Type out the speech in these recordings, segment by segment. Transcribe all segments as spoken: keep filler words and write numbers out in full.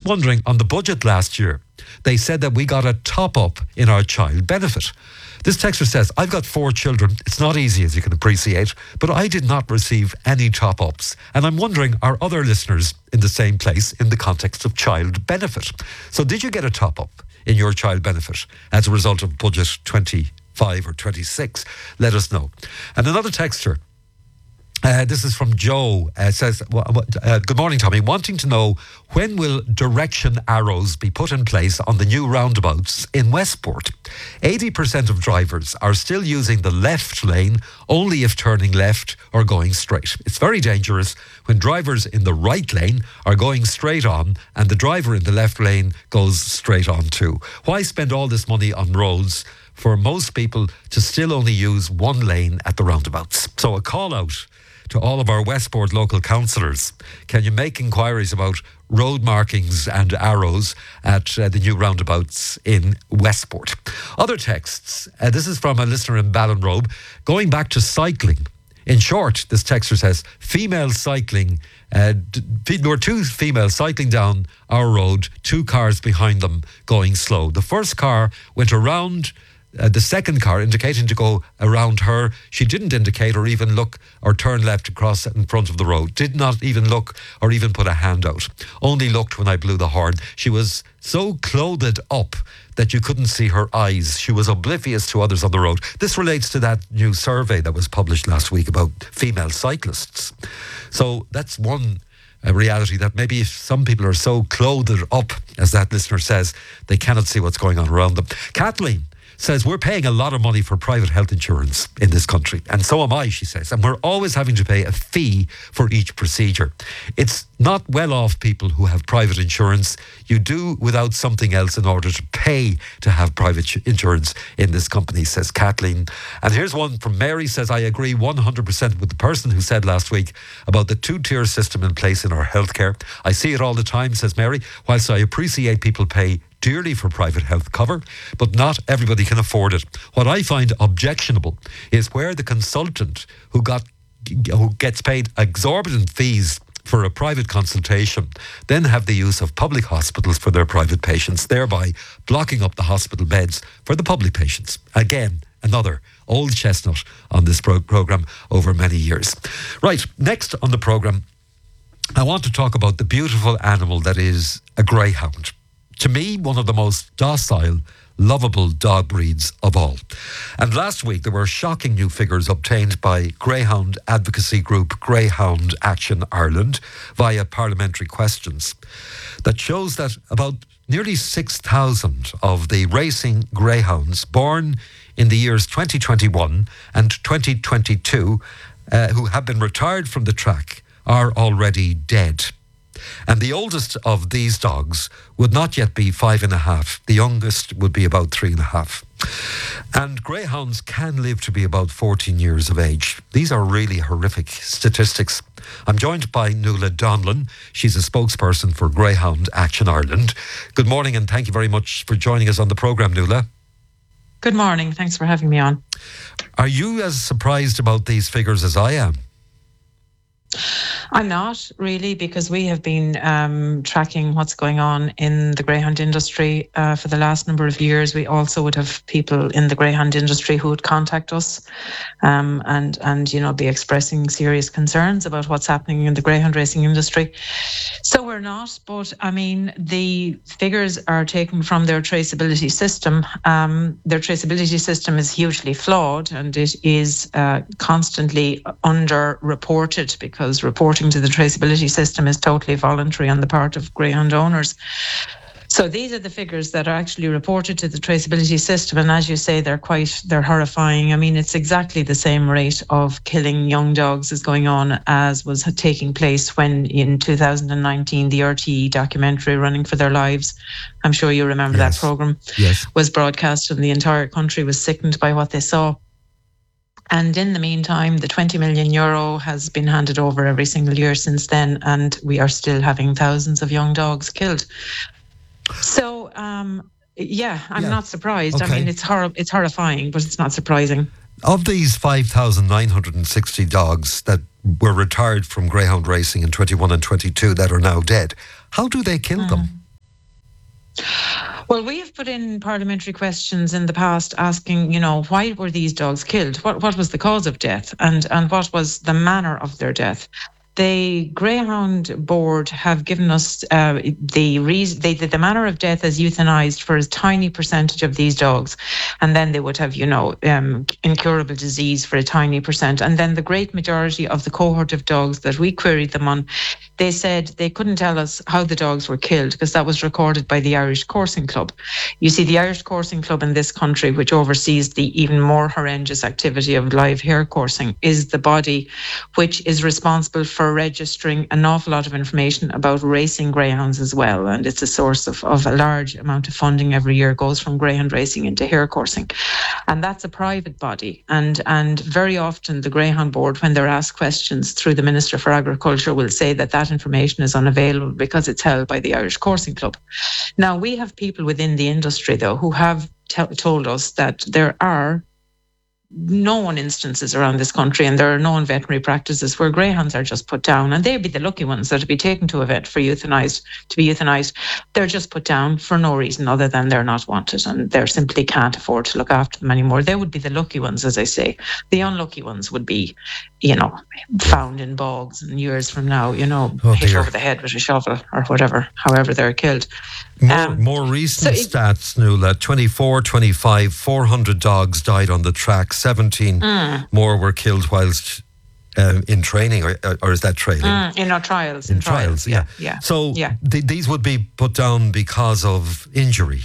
wondering, on the budget last year, they said that we got a top-up in our child benefit. This texter says, I've got four children. It's not easy, as you can appreciate, but I did not receive any top-ups. And I'm wondering, are other listeners in the same place in the context of child benefit? So did you get a top-up in your child benefit as a result of budget twenty-five or twenty-six? Let us know. And another texter, Uh, this is from Joe. Uh, says, uh, good morning, Tommy. Wanting to know, when will direction arrows be put in place on the new roundabouts in Westport? eighty percent of drivers are still using the left lane only if turning left or going straight. It's very dangerous when drivers in the right lane are going straight on and the driver in the left lane goes straight on too. Why spend all this money on roads for most people to still only use one lane at the roundabouts? So a call out to all of our Westport local councillors. Can you make inquiries about road markings and arrows at uh, the new roundabouts in Westport? Other texts. Uh, this is from a listener in Ballinrobe. Going back to cycling. In short, this texter says, female cycling, uh, d- there were two females cycling down our road, two cars behind them going slow. The first car went around Uh, the second car, indicating to go around her. She didn't indicate or even look or turn left across in front of the road. Did not even look or even put a hand out. Only looked when I blew the horn. She was so clothed up that you couldn't see her eyes. She was oblivious to others on the road. This relates to that new survey that was published last week about female cyclists. So that's one a reality, that maybe if some people are so clothed up, as that listener says, they cannot see what's going on around them. Kathleen says, we're paying a lot of money for private health insurance in this country. And so am I, she says. And we're always having to pay a fee for each procedure. It's not well-off people who have private insurance. You do without something else in order to pay to have private insurance in this company, says Kathleen. And here's one from Mary, says, I agree one hundred percent with the person who said last week about the two-tier system in place in our healthcare. I see it all the time, says Mary. Whilst I appreciate people pay dearly for private health cover, but not everybody can afford it. What I find objectionable is where the consultant who got who gets paid exorbitant fees for a private consultation then have the use of public hospitals for their private patients, thereby blocking up the hospital beds for the public patients. Again, another old chestnut on this pro- programme over many years. Right, next on the programme, I want to talk about the beautiful animal that is a greyhound. To me, one of the most docile, lovable dog breeds of all. And last week, there were shocking new figures obtained by greyhound advocacy group Greyhound Action Ireland via parliamentary questions that shows that about nearly six thousand of the racing greyhounds born in the years twenty twenty-one and twenty twenty-two uh, who have been retired from the track are already dead. And the oldest of these dogs would not yet be five and a half. The youngest would be about three and a half. And greyhounds can live to be about fourteen years of age. These are really horrific statistics. I'm joined by Nuala Donlan. She's a spokesperson for Greyhound Action Ireland. Good morning, and thank you very much for joining us on the programme, Nuala. Good morning. Thanks for having me on. Are you as surprised about these figures as I am? I'm not really, because we have been um, tracking what's going on in the greyhound industry uh, for the last number of years. We also would have people in the greyhound industry who would contact us um, and, and, you know, be expressing serious concerns about what's happening in the greyhound racing industry. So we're not, but I mean, the figures are taken from their traceability system. Um, their traceability system is hugely flawed, and it is uh, constantly under-reported, because reporting to the traceability system is totally voluntary on the part of greyhound owners. So these are the figures that are actually reported to the traceability system, and as you say, they're quite, they're horrifying. I mean, it's exactly the same rate of killing young dogs is going on as was taking place when in two thousand nineteen the R T E documentary Running for Their Lives, I'm sure you remember yes. that programme, yes. was broadcast, and the entire country was sickened by what they saw. And in the meantime, the twenty million euro has been handed over every single year since then, and we are still having thousands of young dogs killed. So, um, yeah, I'm yeah. not surprised. Okay. I mean, it's hor- it's horrifying, but it's not surprising. Of these five thousand nine hundred sixty dogs that were retired from greyhound racing in twenty-one and twenty-two that are now dead, how do they kill mm. them? Well, we have put in parliamentary questions in the past asking, you know, why were these dogs killed? What what was the cause of death, and and what was the manner of their death? The Greyhound Board have given us uh, the reason, they, the manner of death is euthanized for a tiny percentage of these dogs. And then they would have, you know, um, incurable disease for a tiny percent. And then the great majority of the cohort of dogs that we queried them on, they said they couldn't tell us how the dogs were killed because that was recorded by the Irish Coursing Club. You see, the Irish Coursing Club in this country, which oversees the even more horrendous activity of live hare coursing, is the body which is responsible for registering an awful lot of information about racing greyhounds as well. And it's a source of, of a large amount of funding every year goes from greyhound racing into hare coursing. And that's a private body. And, and very often the Greyhound Board, when they're asked questions through the Minister for Agriculture, will say that that information is unavailable because it's held by the Irish Coursing Club. Now, we have people within the industry, though, who have t- told us that there are known instances around this country, and there are known veterinary practices where greyhounds are just put down, and they'd be the lucky ones that would be taken to a vet for euthanized to be euthanized. They're just put down for no reason other than they're not wanted and they simply can't afford to look after them anymore. They would be the lucky ones, as I say. The unlucky ones would be, you know, found in bogs and years from now, you know, oh, hit dear. over the head with a shovel or whatever, however they're killed. More, um, more recent so it, stats, Nuala, twenty-four, twenty-five, four hundred dogs died on the track, seventeen mm. more were killed whilst uh, in training, or, or is that training? Mm, in our trials. In, in trials, trials, yeah. yeah. yeah. So yeah. Th- these would be put down because of injury.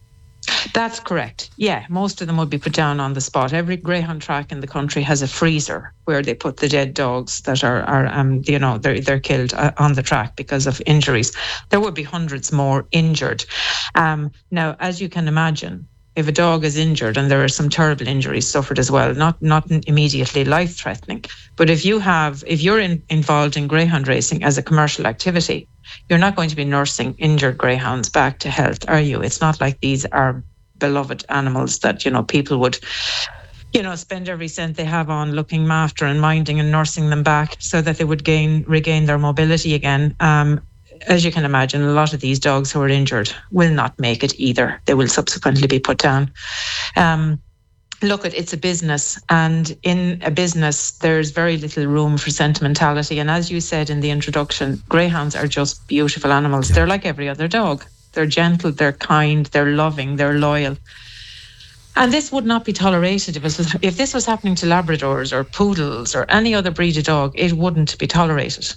That's correct. Yeah, most of them would be put down on the spot. Every greyhound track in the country has a freezer where they put the dead dogs that are, are um, you know, they're they're killed uh, on the track because of injuries. There would be hundreds more injured. Um, now, as you can imagine, if a dog is injured, and there are some terrible injuries suffered as well, not not immediately life-threatening, but if you have, if you're in, involved in greyhound racing as a commercial activity, you're not going to be nursing injured greyhounds back to health, are you? It's not like these are beloved animals that, you know, people would, you know, spend every cent they have on looking after and minding and nursing them back so that they would gain regain their mobility again. Um, as you can imagine, a lot of these dogs who are injured will not make it either. They will subsequently be put down. Um, Look, it's a business, and in a business, there's very little room for sentimentality. And as you said in the introduction, greyhounds are just beautiful animals. Yeah. They're like every other dog. They're gentle, they're kind, they're loving, they're loyal. And this would not be tolerated. If, it was, if this was happening to Labradors or Poodles or any other breed of dog, it wouldn't be tolerated.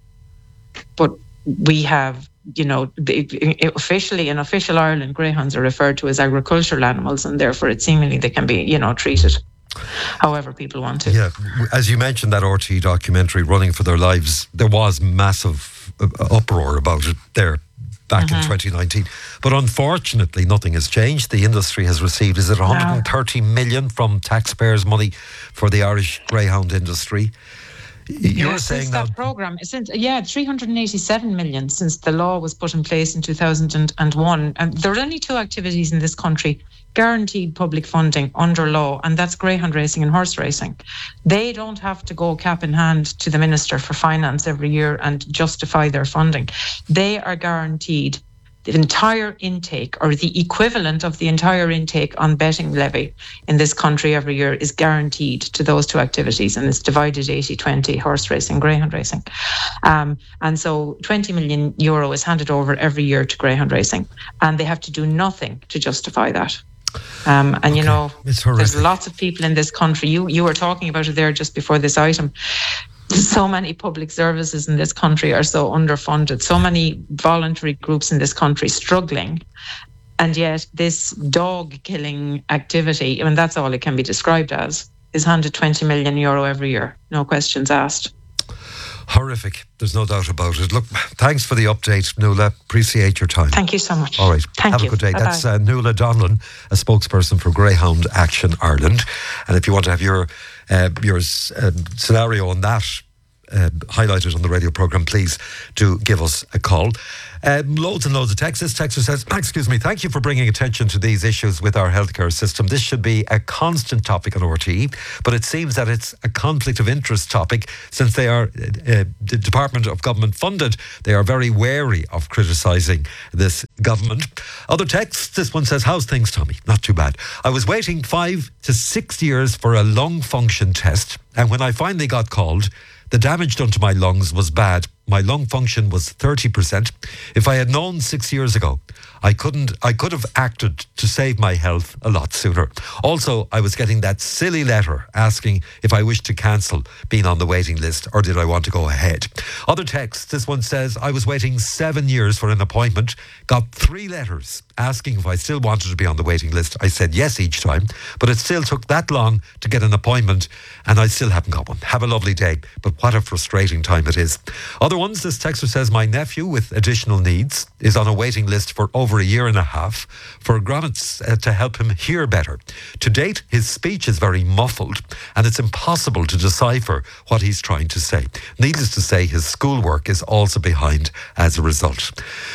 But we have, you know, officially in official Ireland, greyhounds are referred to as agricultural animals, and therefore it seemingly they can be, you know, treated however people want to. Yeah, as you mentioned, that R T E documentary, Running for Their Lives, there was massive uproar about it there back mm-hmm. in twenty nineteen. But unfortunately, nothing has changed. The industry has received, is it one hundred thirty no. million from taxpayers' money for the Irish greyhound industry? You're yeah, saying since that, that programme, since yeah, three hundred eighty-seven million since the law was put in place in two thousand one. And there are only two activities in this country guaranteed public funding under law, and that's greyhound racing and horse racing. They don't have to go cap in hand to the Minister for Finance every year and justify their funding. They are guaranteed the entire intake, or the equivalent of the entire intake on betting levy in this country every year, is guaranteed to those two activities, and it's divided eighty twenty, horse racing, greyhound racing. Um, and so twenty million euro is handed over every year to greyhound racing, and they have to do nothing to justify that. Um, and, okay. you know, there's lots of people in this country, you, you were talking about it there just before this item, so many public services in this country are so underfunded, so many voluntary groups in this country struggling, and yet this dog killing activity, I mean, that's all it can be described as, is handed twenty million euro every year, no questions asked. Horrific, there's no doubt about it. Look, thanks for the update, Nuala. Appreciate your time. Thank you so much. All right, Thank have you. a good day. Bye-bye. That's uh, Nuala Donlan, a spokesperson for Greyhound Action Ireland. And if you want to have your uh, your uh, scenario on that uh, highlighted on the radio programme, please do give us a call. Um, loads and loads of texts. This texter says, excuse me, thank you for bringing attention to these issues with our healthcare system. This should be a constant topic on R T E, but it seems that it's a conflict of interest topic since they are uh, the Department of Government funded. They are very wary of criticising this government. Other texts, this one says, how's things, Tommy? Not too bad. I was waiting five to six years for a lung function test, and when I finally got called, the damage done to my lungs was bad. My lung function was thirty percent. If I had known six years ago, I couldn't. I could have acted to save my health a lot sooner. Also, I was getting that silly letter asking if I wished to cancel being on the waiting list or did I want to go ahead. Other texts, this one says, I was waiting seven years for an appointment, got three letters asking if I still wanted to be on the waiting list. I said yes each time, but it still took that long to get an appointment and I still haven't got one. Have a lovely day, but what a frustrating time it is. Other ones, this texter says, my nephew with additional needs is on a waiting list for over a year and a half for grommets uh, to help him hear better. To date, his speech is very muffled and it's impossible to decipher what he's trying to say. Needless to say, his schoolwork is also behind as a result.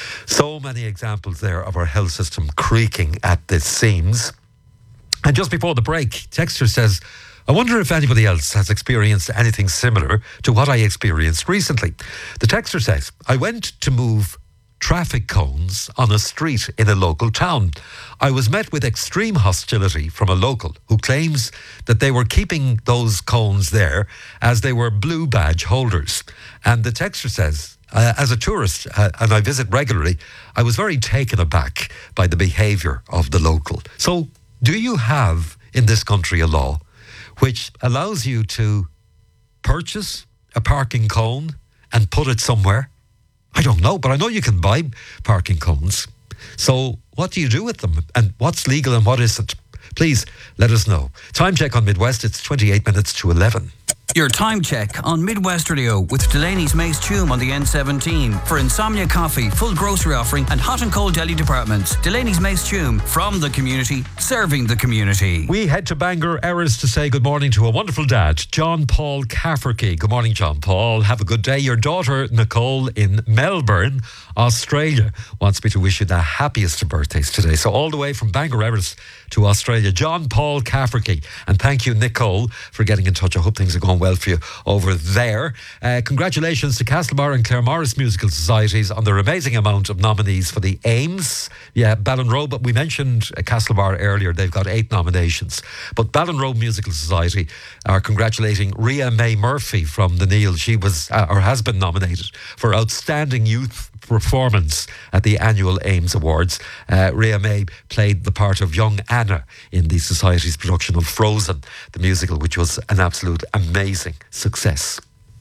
So many examples there of our health system creaking at the seams. And just before the break, texter says, I wonder if anybody else has experienced anything similar to what I experienced recently. The texter says, I went to move traffic cones on a street in a local town. I was met with extreme hostility from a local who claims that they were keeping those cones there as they were blue badge holders. And the texter says, Uh, as a tourist, uh, and I visit regularly, I was very taken aback by the behaviour of the local. So, do you have in this country a law which allows you to purchase a parking cone and put it somewhere? I don't know, but I know you can buy parking cones. So, what do you do with them? And what's legal and what isn't? Please let us know. Time check on Midwest, it's twenty-eight minutes to eleven. Your time check on Midwest Radio with Delaney's Mace Tume on the N seventeen. For Insomnia Coffee, full grocery offering and hot and cold deli departments. Delaney's Mace Tume, from the community, serving the community. We head to Bangor Erris to say good morning to a wonderful dad, John Paul Cafferty. Good morning, John Paul. Have a good day. Your daughter, Nicole, in Melbourne, Australia, wants me to wish you the happiest of birthdays today. So all the way from Bangor Erris to Australia, John Paul Cafferty. And thank you, Nicole, for getting in touch. I hope things are going well for you over there. Uh, congratulations to Castlebar and Claremorris Musical Societies on their amazing amount of nominees for the Ames. Yeah, Ballinrobe, but we mentioned uh, Castlebar earlier. They've got eight nominations. But Ballinrobe Musical Society are congratulating Rhea May Murphy from the Neil. She was, uh, or has been nominated for Outstanding Youth Performance at the annual Ames Awards. Uh, Rhea May played the part of young Anna in the Society's production of Frozen, the musical, which was an absolute amazing success.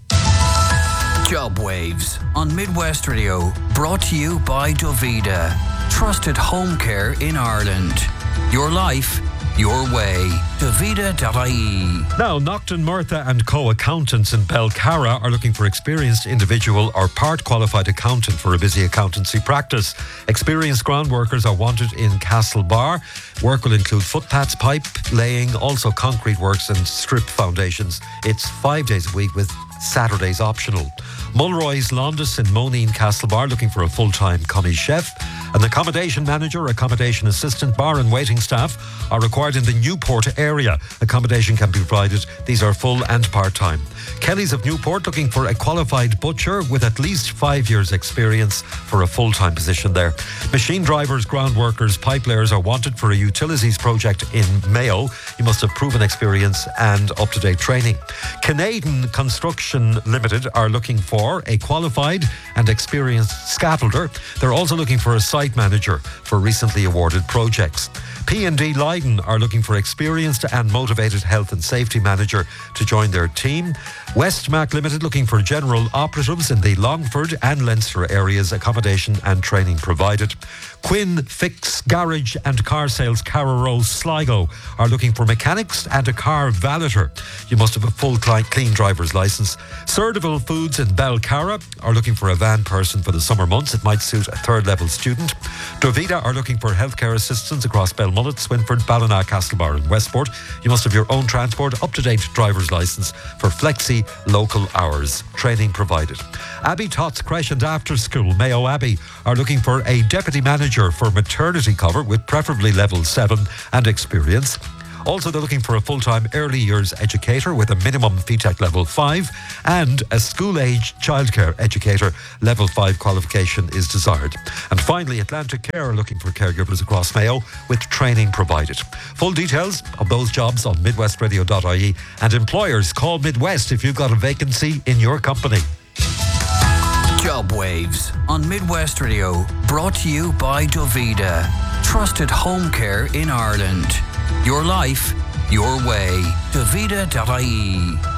Job Waves on Midwest Radio, brought to you by Dovida, trusted home care in Ireland. Your life, your way. Dovida dot I E. Now, Nocton Murtha and Co. Accountants in Belcarra are looking for experienced individual or part-qualified accountant for a busy accountancy practice. Experienced ground workers are wanted in Castlebar. Work will include footpaths, pipe laying, also concrete works and strip foundations. It's five days a week with Saturdays optional. Mulroy's Londis in Moneen Castlebar looking for a full-time commie chef. An accommodation manager, accommodation assistant, bar and waiting staff are required in the Newport area. Accommodation can be provided. These are full and part-time. Kelly's of Newport looking for a qualified butcher with at least five years experience for a full-time position there. Machine drivers, ground workers, pipe layers are wanted for a utilities project in Mayo. You must have proven experience and up-to-date training. Canadian Construction Limited are looking for a qualified and experienced scaffolder. They're also looking for a site manager for recently awarded projects. P and D Leiden are looking for experienced and motivated health and safety manager to join their team. Westmac Limited looking for general operatives in the Longford and Leinster areas, accommodation and training provided. Quinn Fix Garage and Car Sales Carrow Sligo are looking for mechanics and a car valeter. You must have a full clean driver's licence. Surdeville Foods in Belcarra are looking for a van person for the summer months. It might suit a third level student. Ireland. Dovida are looking for healthcare assistants across Belmullet, Swinford, Ballina, Castlebar and Westport. You must have your own transport, up-to-date driver's licence for flexi local hours. Training provided. Abbey Tots Creche and After School, Mayo Abbey, are looking for a deputy manager for maternity cover with preferably level seven and experience. Also, they're looking for a full-time early years educator with a minimum F E T E C level five, and a school-age childcare educator level five qualification is desired. And finally, Atlantic Care are looking for caregivers across Mayo with training provided. Full details of those jobs on midwest radio dot I E, and employers, call Midwest if you've got a vacancy in your company. Job Waves on Midwest Radio, brought to you by Dovida. Trusted home care in Ireland. Your life, your way. Dovida dot I E.